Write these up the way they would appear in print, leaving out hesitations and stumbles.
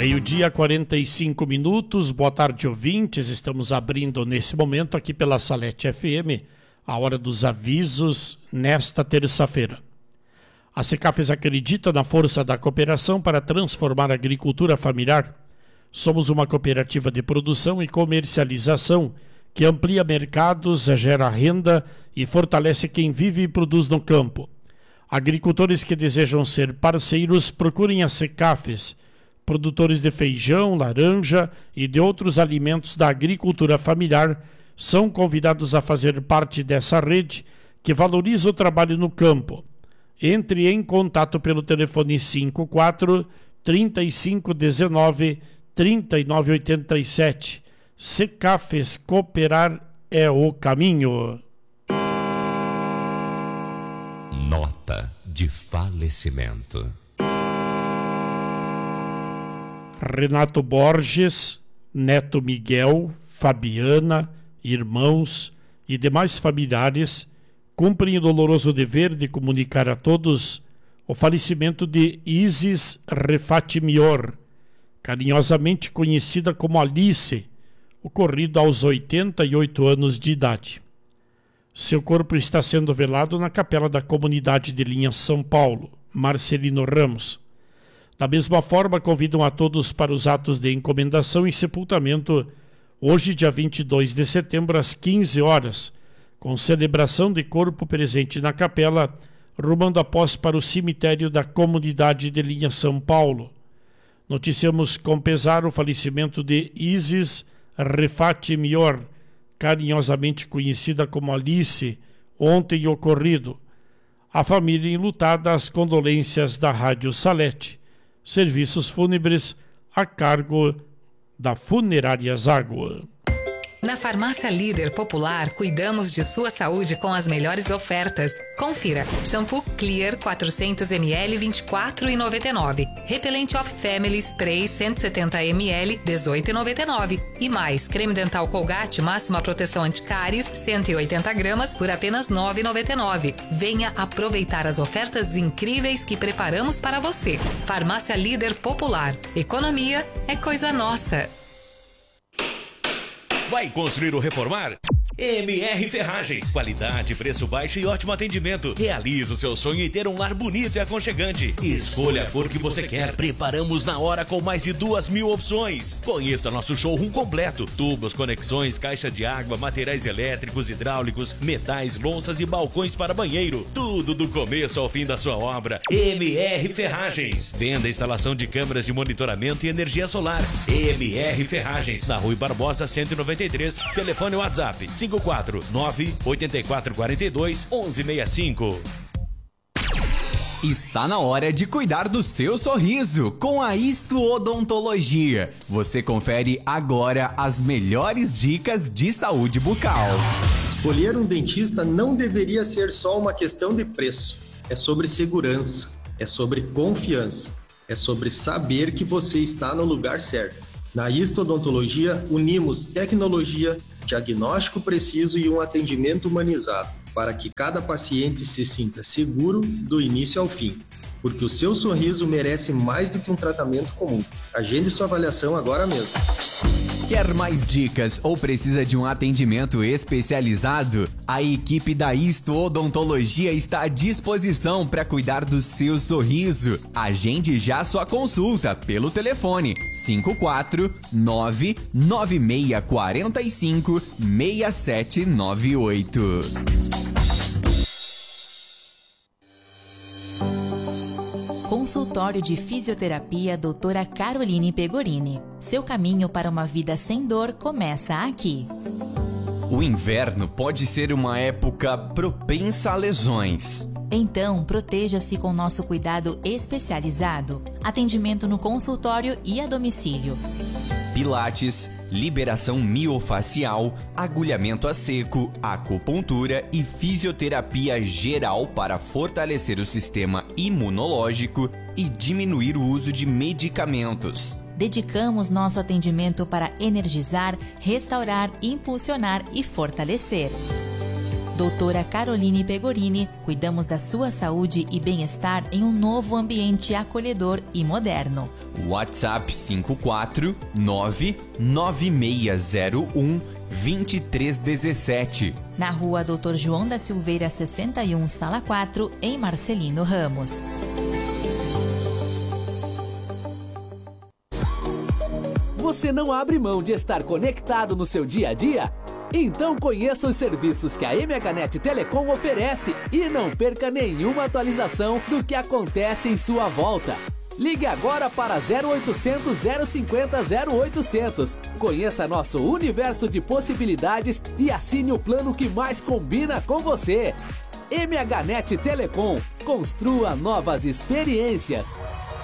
Meio-dia, 45 minutos. Boa tarde, ouvintes. Estamos abrindo nesse momento aqui pela Salete FM a hora dos avisos nesta terça-feira. A Secafes acredita na força da cooperação para transformar a agricultura familiar. Somos uma cooperativa de produção e comercialização que amplia mercados, gera renda e fortalece quem vive e produz no campo. Agricultores que desejam ser parceiros, procurem a Secafes. Produtores de feijão, laranja e de outros alimentos da agricultura familiar são convidados a fazer parte dessa rede que valoriza o trabalho no campo. Entre em contato pelo telefone 54 3519 3987. Secafes, cooperar é o caminho. Nota de falecimento. Renato Borges, neto Miguel, Fabiana, irmãos e demais familiares cumprem o doloroso dever de comunicar a todos o falecimento de Isis Refati Mior, carinhosamente conhecida como Alice, ocorrido aos 88 anos de idade. Seu corpo está sendo velado na capela da comunidade de Linha São Paulo, Marcelino Ramos. Da mesma forma, convidam a todos para os atos de encomendação e sepultamento hoje, dia 22 de setembro, às 15 horas, com celebração de corpo presente na capela, rumando após para o cemitério da comunidade de Linha São Paulo. Noticiamos com pesar o falecimento de Isis Refati Mior, carinhosamente conhecida como Alice, ontem ocorrido. A família enlutada, as condolências da Rádio Salete. Serviços fúnebres a cargo da Funerária Zágua. Na Farmácia Líder Popular, cuidamos de sua saúde com as melhores ofertas. Confira: shampoo Clear 400 ml R$ 24,99. Repelente Off Family Spray 170 ml R$ 18,99. E mais, creme dental Colgate máxima proteção anticáries 180 gramas por apenas R$ 9,99. Venha aproveitar as ofertas incríveis que preparamos para você. Farmácia Líder Popular. Economia é coisa nossa. Vai construir ou reformar? MR Ferragens. Qualidade, preço baixo e ótimo atendimento. Realize o seu sonho em ter um lar bonito e aconchegante. Escolha a cor que você quer. Preparamos na hora com mais de 2.000 opções. Conheça nosso showroom completo. Tubos, conexões, caixa de água, materiais elétricos, hidráulicos, metais, louças e balcões para banheiro. Tudo do começo ao fim da sua obra. MR Ferragens. Venda e instalação de câmeras de monitoramento e energia solar. MR Ferragens. Na Rui Barbosa 193. Telefone WhatsApp 549-8442-1165. Está na hora de cuidar do seu sorriso com a Isto Odontologia. Você confere agora as melhores dicas de saúde bucal. Escolher um dentista não deveria ser só uma questão de preço. É sobre segurança, é sobre confiança, é sobre saber que você está no lugar certo. Na Isto Odontologia, unimos tecnologia, diagnóstico preciso e um atendimento humanizado, para que cada paciente se sinta seguro do início ao fim, porque o seu sorriso merece mais do que um tratamento comum. Agende sua avaliação agora mesmo. Quer mais dicas ou precisa de um atendimento especializado? A equipe da Isto Odontologia está à disposição para cuidar do seu sorriso. Agende já sua consulta pelo telefone 549-9645-6798. Consultório de Fisioterapia Doutora Caroline Pegorini. Seu caminho para uma vida sem dor começa aqui. O inverno pode ser uma época propensa a lesões. Então, proteja-se com nosso cuidado especializado. Atendimento no consultório e a domicílio. Pilates, liberação miofacial, agulhamento a seco, acupuntura e fisioterapia geral para fortalecer o sistema imunológico e diminuir o uso de medicamentos. Dedicamos nosso atendimento para energizar, restaurar, impulsionar e fortalecer. Doutora Caroline Pegorini, cuidamos da sua saúde e bem-estar em um novo ambiente acolhedor e moderno. WhatsApp 54996012317. Na rua Dr. João da Silveira 61, Sala 4, em Marcelino Ramos. Você não abre mão de estar conectado no seu dia a dia? Então conheça os serviços que a MHNet Telecom oferece e não perca nenhuma atualização do que acontece em sua volta. Ligue agora para 0800 050 0800. Conheça nosso universo de possibilidades e assine o plano que mais combina com você. MHNet Telecom. Construa novas experiências.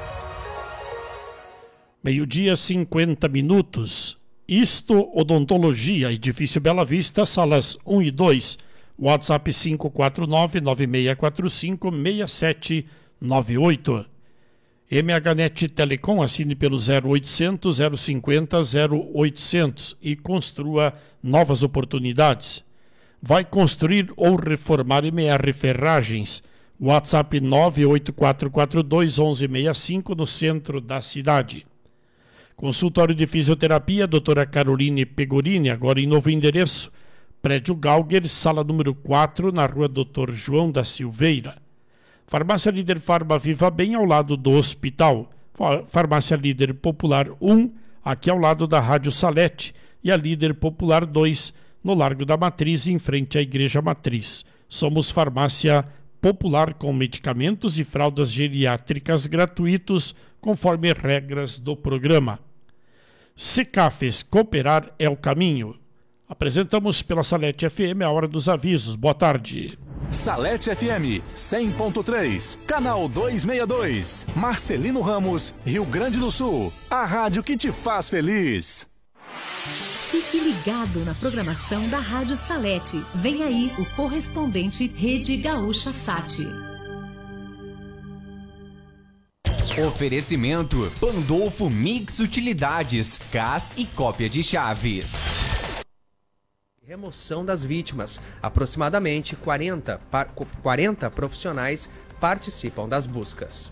12:50. Isto Odontologia, Edifício Bela Vista, salas 1 e 2. WhatsApp 549-9645-6798. MHNet Telecom, assine pelo 0800 050 0800 e construa novas oportunidades. Vai construir ou reformar MR Ferragens. WhatsApp 984421165 no centro da cidade. Consultório de Fisioterapia, doutora Caroline Pegorini, agora em novo endereço. Prédio Galger, sala número 4, na rua Dr. João da Silveira. Farmácia Líder Farma Viva Bem, ao lado do hospital. Farmácia Líder Popular 1, aqui ao lado da Rádio Salete. E a Líder Popular 2, no Largo da Matriz, em frente à Igreja Matriz. Somos farmácia popular com medicamentos e fraldas geriátricas gratuitos, conforme regras do programa. Secafes, cooperar é o caminho. Apresentamos pela Salete FM a Hora dos Avisos. Boa tarde. Salete FM 100.3, canal 262, Marcelino Ramos, Rio Grande do Sul. A rádio que te faz feliz. Fique ligado na programação da Rádio Salete. Vem aí o correspondente Rede Gaúcha Sat. Oferecimento Pandolfo Mix Utilidades, CAS e cópia de chaves. Remoção das vítimas. Aproximadamente 40 profissionais participam das buscas.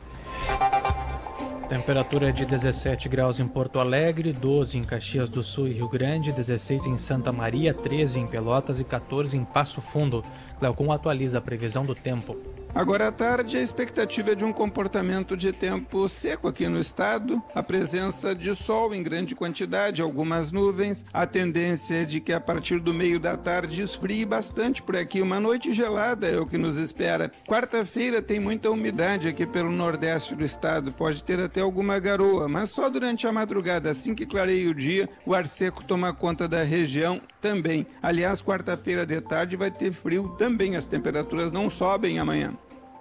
Temperatura de 17 graus em Porto Alegre, 12 em Caxias do Sul e Rio Grande, 16 em Santa Maria, 13 em Pelotas e 14 em Passo Fundo. Cleocum atualiza a previsão do tempo. Agora à tarde, a expectativa é de um comportamento de tempo seco aqui no estado, a presença de sol em grande quantidade, algumas nuvens, a tendência é de que a partir do meio da tarde esfrie bastante por aqui, uma noite gelada é o que nos espera. Quarta-feira tem muita umidade aqui pelo nordeste do estado, pode ter até alguma garoa, mas só durante a madrugada, assim que clareia o dia, o ar seco toma conta da região também. Aliás, quarta-feira de tarde vai ter frio também, as temperaturas não sobem amanhã.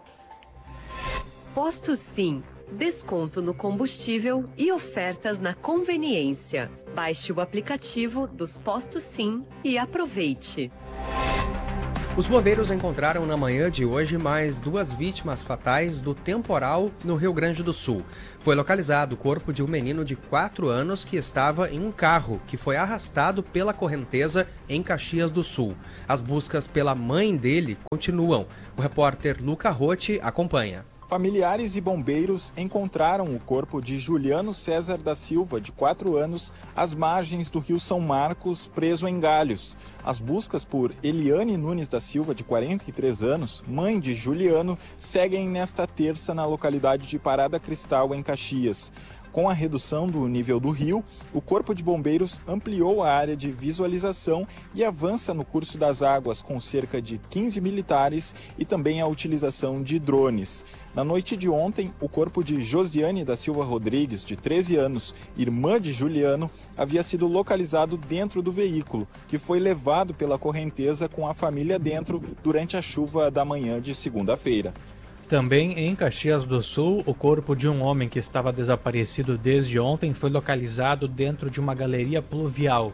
Posto Sim, desconto no combustível e ofertas na conveniência. Baixe o aplicativo dos Postos Sim e aproveite. Os bombeiros encontraram na manhã de hoje mais 2 vítimas fatais do temporal no Rio Grande do Sul. Foi localizado o corpo de um menino de 4 anos que estava em um carro que foi arrastado pela correnteza em Caxias do Sul. As buscas pela mãe dele continuam. O repórter Luca Rotti acompanha. Familiares e bombeiros encontraram o corpo de Juliano César da Silva, de 4 anos, às margens do rio São Marcos, preso em galhos. As buscas por Eliane Nunes da Silva, de 43 anos, mãe de Juliano, seguem nesta terça na localidade de Parada Cristal, em Caxias. Com a redução do nível do rio, o Corpo de Bombeiros ampliou a área de visualização e avança no curso das águas com cerca de 15 militares e também a utilização de drones. Na noite de ontem, o corpo de Josiane da Silva Rodrigues, de 13 anos, irmã de Juliano, havia sido localizado dentro do veículo, que foi levado pela correnteza com a família dentro durante a chuva da manhã de segunda-feira. Também em Caxias do Sul, o corpo de um homem que estava desaparecido desde ontem foi localizado dentro de uma galeria pluvial.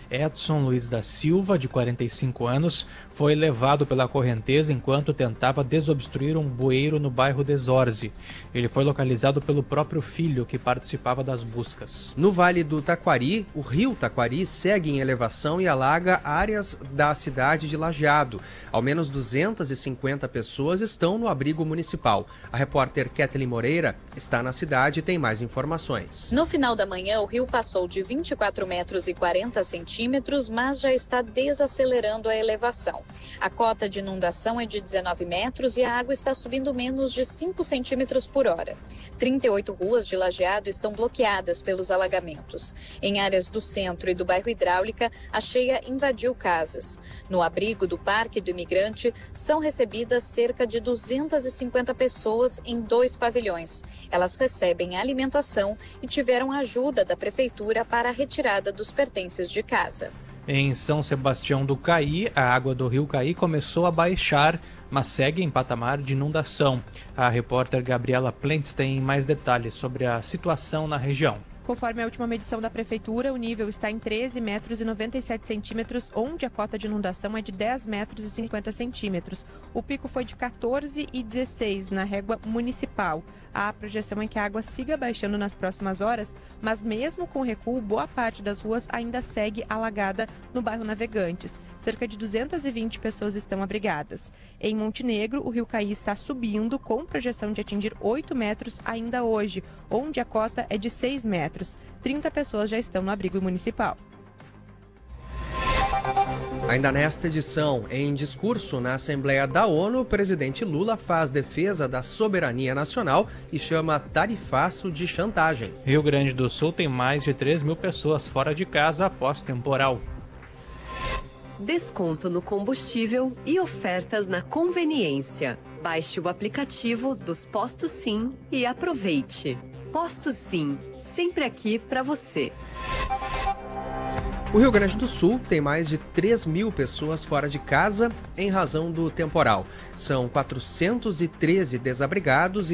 Edson Luiz da Silva, de 45 anos, foi levado pela correnteza enquanto tentava desobstruir um bueiro no bairro Desorze. Ele foi localizado pelo próprio filho, que participava das buscas. No Vale do Taquari, o rio Taquari segue em elevação e alaga áreas da cidade de Lajeado. Ao menos 250 pessoas estão no abrigo municipal. A repórter Kathleen Moreira está na cidade e tem mais informações. No final da manhã, o rio passou de 24 metros e 40 centímetros, mas já está desacelerando a elevação. A cota de inundação é de 19 metros e a água está subindo menos de 5 centímetros por hora. 38 ruas de Lajeado estão bloqueadas pelos alagamentos. Em áreas do centro e do bairro Hidráulica, a cheia invadiu casas. No abrigo do Parque do Imigrante, são recebidas cerca de 250 pessoas em 2 pavilhões. Elas recebem alimentação e tiveram ajuda da prefeitura para a retirada dos pertences de casa. Em São Sebastião do Caí, a água do rio Caí começou a baixar, mas segue em patamar de inundação. A repórter Gabriela Plentes tem mais detalhes sobre a situação na região. Conforme a última medição da Prefeitura, o nível está em 13 metros e 97 centímetros, onde a cota de inundação é de 10 metros e 50 centímetros. O pico foi de 14 e 16 na régua municipal. A projeção é que a água siga baixando nas próximas horas, mas mesmo com recuo, boa parte das ruas ainda segue alagada no bairro Navegantes. Cerca de 220 pessoas estão abrigadas. Em Montenegro, o rio Caí está subindo, com projeção de atingir 8 metros ainda hoje, onde a cota é de 6 metros. 30 pessoas já estão no abrigo municipal. Ainda nesta edição, em discurso na Assembleia da ONU, o presidente Lula faz defesa da soberania nacional e chama tarifaço de chantagem. Rio Grande do Sul tem mais de 3 mil pessoas fora de casa após temporal. Desconto no combustível e ofertas na conveniência. Baixe o aplicativo dos Postos Sim e aproveite. Postos Sim, sempre aqui para você. O Rio Grande do Sul tem mais de 3 mil pessoas fora de casa em razão do temporal. São 413 desabrigados e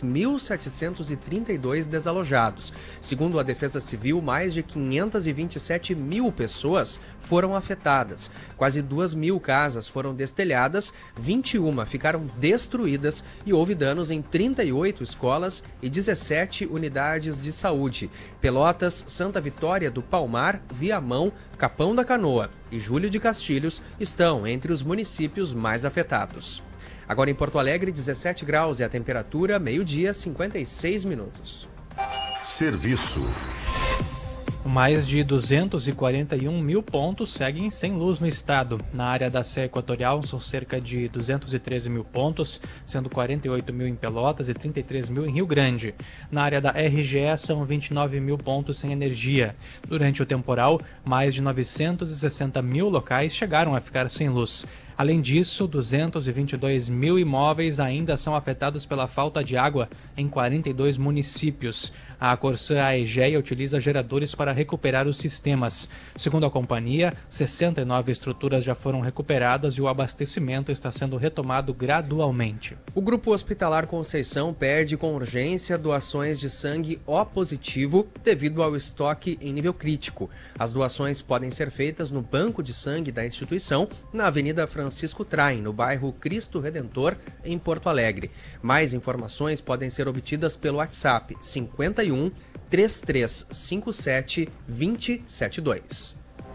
2.732 desalojados. Segundo a Defesa Civil, mais de 527 mil pessoas foram afetadas. Quase 2 mil casas foram destelhadas, 21 ficaram destruídas e houve danos em 38 escolas e 17 unidades de saúde. Pelotas, Santa Vitória do Palmar, Viamão, Capão da Canoa e Júlio de Castilhos estão entre os municípios mais afetados. Agora em Porto Alegre, 17 graus e a temperatura, meio-dia, 56 minutos. Serviço. Mais de 241 mil pontos seguem sem luz no estado. Na área da Serra Equatorial são cerca de 213 mil pontos, sendo 48 mil em Pelotas e 33 mil em Rio Grande. Na área da RGE são 29 mil pontos sem energia. Durante o temporal, mais de 960 mil locais chegaram a ficar sem luz. Além disso, 222 mil imóveis ainda são afetados pela falta de água em 42 municípios. A Corsã Aegea utiliza geradores para recuperar os sistemas. Segundo a companhia, 69 estruturas já foram recuperadas e o abastecimento está sendo retomado gradualmente. O Grupo Hospitalar Conceição pede com urgência doações de sangue O positivo devido ao estoque em nível crítico. As doações podem ser feitas no banco de sangue da instituição, na Avenida Francisco Traem, no bairro Cristo Redentor, em Porto Alegre. Mais informações podem ser obtidas pelo WhatsApp 51 3357 2072.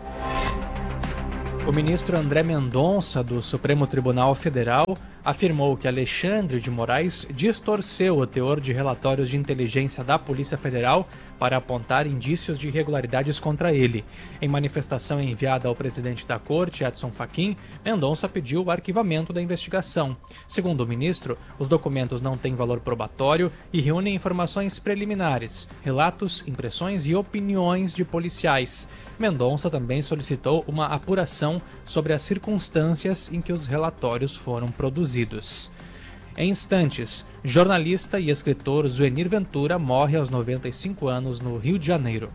O ministro André Mendonça, do Supremo Tribunal Federal, afirmou que Alexandre de Moraes distorceu o teor de relatórios de inteligência da Polícia Federal para apontar indícios de irregularidades contra ele. Em manifestação enviada ao presidente da Corte, Edson Fachin, Mendonça pediu o arquivamento da investigação. Segundo o ministro, os documentos não têm valor probatório e reúnem informações preliminares, relatos, impressões e opiniões de policiais. Mendonça também solicitou uma apuração sobre as circunstâncias em que os relatórios foram produzidos. Em instantes, jornalista e escritor Zuenir Ventura morre aos 95 anos no Rio de Janeiro.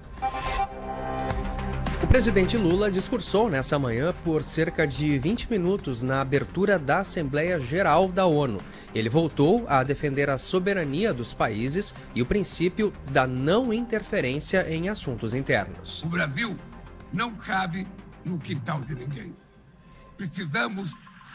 O presidente Lula discursou nessa manhã por cerca de 20 minutos na abertura da Assembleia Geral da ONU. Ele voltou a defender a soberania dos países e o princípio da não interferência em assuntos internos. O Brasil não cabe no quintal de ninguém. Precisamos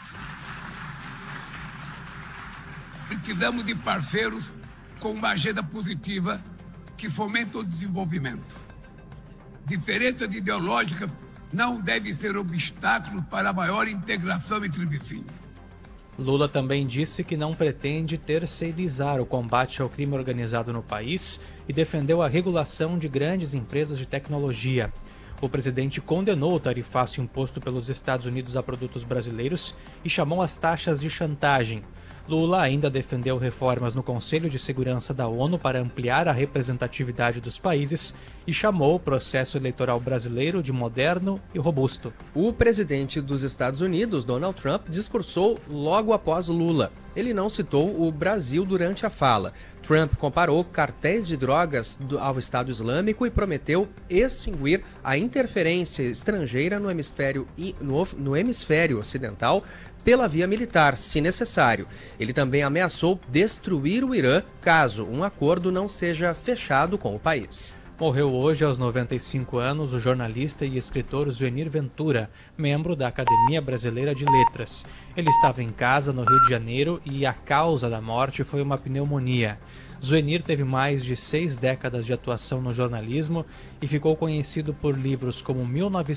de parceiros com uma agenda positiva que fomenta o desenvolvimento. Diferenças ideológicas não devem ser obstáculos para a maior integração entre vizinhos. Lula também disse que não pretende terceirizar o combate ao crime organizado no país e defendeu a regulação de grandes empresas de tecnologia. O presidente condenou o tarifaço imposto pelos Estados Unidos a produtos brasileiros e chamou as taxas de chantagem. Lula ainda defendeu reformas no Conselho de Segurança da ONU para ampliar a representatividade dos países e chamou o processo eleitoral brasileiro de moderno e robusto. O presidente dos Estados Unidos, Donald Trump, discursou logo após Lula. Ele não citou o Brasil durante a fala. Trump comparou cartéis de drogas ao Estado Islâmico e prometeu extinguir a interferência estrangeira no hemisfério ocidental pela via militar, se necessário. Ele também ameaçou destruir o Irã caso um acordo não seja fechado com o país. Morreu hoje, aos 95 anos, o jornalista e escritor Zuenir Ventura, membro da Academia Brasileira de Letras. Ele estava em casa no Rio de Janeiro e a causa da morte foi uma pneumonia. Zuenir teve mais de 6 décadas de atuação no jornalismo e ficou conhecido por livros como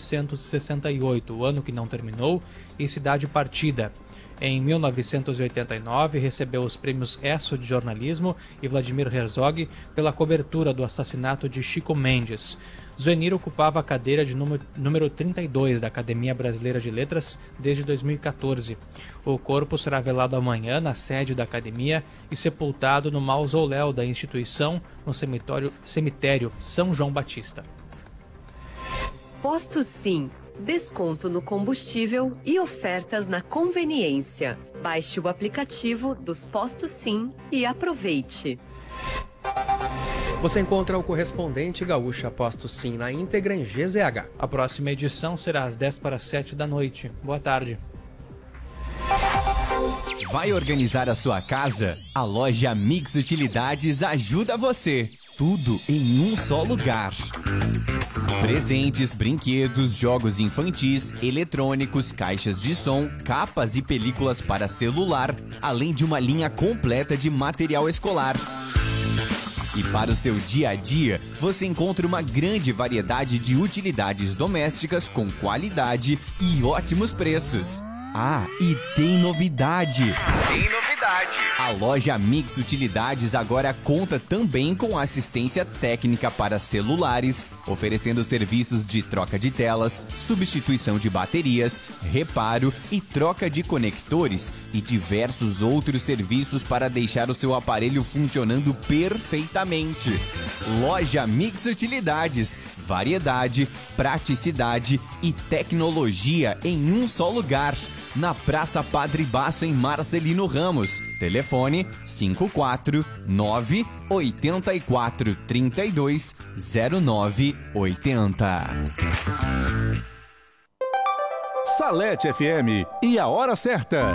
1968, O Ano que Não Terminou, e Cidade Partida. Em 1989, recebeu os prêmios ESSO de jornalismo e Vladimir Herzog pela cobertura do assassinato de Chico Mendes. Zuenir ocupava a cadeira de número 32 da Academia Brasileira de Letras desde 2014. O corpo será velado amanhã na sede da Academia e sepultado no mausoléu da instituição no cemitério São João Batista. Posto Sim. Desconto no combustível e ofertas na conveniência. Baixe o aplicativo dos Postos Sim e aproveite. Você encontra o correspondente Gaúcha Posto Sim na íntegra em GZH. A próxima edição será às 10:50 da noite. Boa tarde. Vai organizar a sua casa? A loja Mix Utilidades ajuda você. Tudo em um só lugar. Presentes, brinquedos, jogos infantis, eletrônicos, caixas de som, capas e películas para celular, além de uma linha completa de material escolar. E para o seu dia a dia, você encontra uma grande variedade de utilidades domésticas com qualidade e ótimos preços. Ah, e tem novidade! A loja Mix Utilidades agora conta também com assistência técnica para celulares, oferecendo serviços de troca de telas, substituição de baterias, reparo e troca de conectores e diversos outros serviços para deixar o seu aparelho funcionando perfeitamente. Loja Mix Utilidades, variedade, praticidade e tecnologia em um só lugar. Na Praça Padre Basso, em Marcelino Ramos. Telefone 54984320980. Salete FM e a hora certa.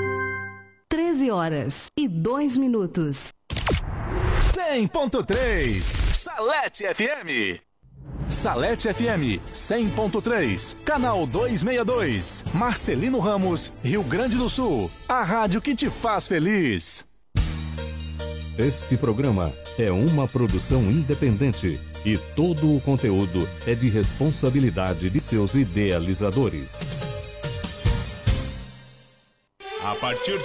13h02. 100.3 Salete FM. Salete FM 100.3, canal 262, Marcelino Ramos, Rio Grande do Sul, a rádio que te faz feliz. Este programa é uma produção independente e todo o conteúdo é de responsabilidade de seus idealizadores. A partir